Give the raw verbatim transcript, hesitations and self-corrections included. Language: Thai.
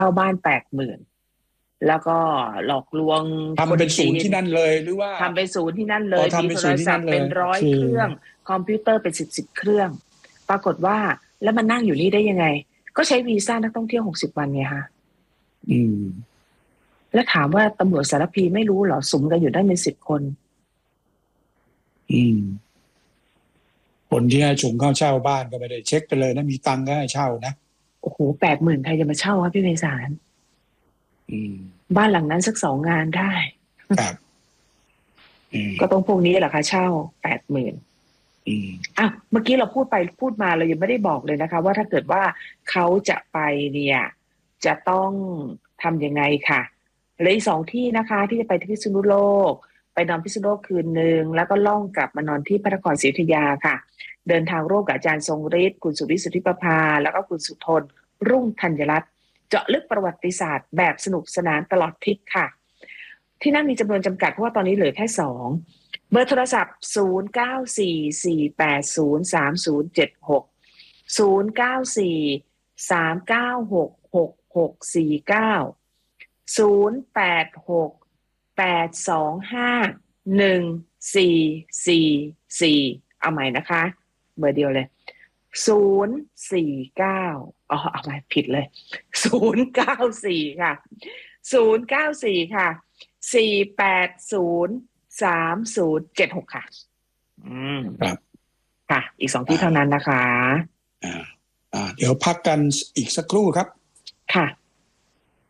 าบ้านแปดหมื่นแล้วก็หลอกลวงคทำนเป็นศูจีนนย์ที่นั่นเลยหรือว่าทำเป็นศูนย์ที่นั่นเลพอยมีโททำเป็นศูนย์ที่รศัพท์เป็นนั่นเลยโอร้อเคยเครื่องคอมพิวเตอร์เป็นสิบสิบเครื่องปรากฏว่าแล้วมันนั่งอยู่นี่ได้ยังไงก็ใช้วีซ่านักท่องเที่ยวหกสิบวันไงคะอืมแล้วถามว่าตำรวจสารพีไม่รู้เหรอสุมกันอยู่ได้เป็นสิบคนอืมคนที่ให้ชงเข้าเช่าบ้านก็ไม่ได้เช็คไปเลยนะมีตังค์ก็ให้เช่านะโอ้โหแปดหมื่นใครจะมาเช่าครับพี่ไพศาลอืมบ้านหลังนั้นสักสองงานได้ครับอืมก็ต้องพวกนี้แหละค่ะเช่าแปดหมื่นอืมอ่ะเมื่อกี้เราพูดไปพูดมาเรายังไม่ได้บอกเลยนะคะว่าถ้าเกิดว่าเขาจะไปเนี่ยจะต้องทำยังไงค่ะเหลืออีกสองที่นะคะที่จะไปที่พิษณุโลกไปนอนพิษณุโลกคืนหนึ่งแล้วก็ล่องกลับมานอนที่พระนครศรีอยุธยาค่ะเดินทางร่วมกับอาจารย์ทรงฤทธิ์คุณสุริศสุทธิประภาแล้วก็คุณสุทนรุ่งธัญรัตน์เจาะลึกประวัติศาสตร์แบบสนุกสนานตลอดทริปค่ะที่นั่นมีจำนวนจำกัดเพราะว่าตอนนี้เหลือแค่สองเบอร์โทรศัพท์ศูนย์ เก้า สี่ สี่ แปด ศูนย์ สาม ศูนย์ เจ็ด หก ศูนย์ เก้า สี่ สาม เก้า หก หก หก สี่ เก้า ศูนย์ แปด หก แปด สอง ห้า หนึ่ง สี่ สี่ สี่เอาใหม่นะคะเบอร์เดียวเลยศูนย์ สี่ เก้าอ๋อเอาใหม่ผิดเลยศูนย์ เก้า สี่ค่ะศูนย์ เก้า สี่ค่ะสี่ แปด ศูนย์ สาม ศูนย์ เจ็ด หกค่ะอืมครับค่ะอีกสองที่อ่าเท่านั้นนะคะอ่าอ่าเดี๋ยวพักกันอีกสักครู่ครับค่ะ